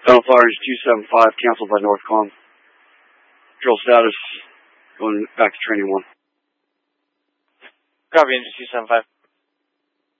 Final Fire is 275, canceled by Northcom. Drill status, going back to training 1. Copy, Engine 275.